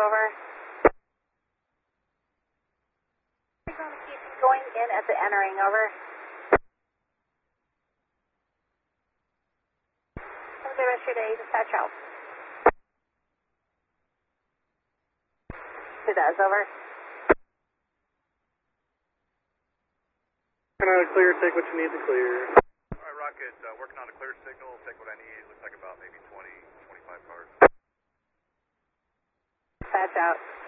over. We're going to keep going in at the entering, over. Have a good rest of your day, dispatch out. It does, over. Working on a clear, take what you need to clear. Alright, Rocket, working on a clear signal, take what I need. Looks like about maybe 20, 25 cars. Dispatch out.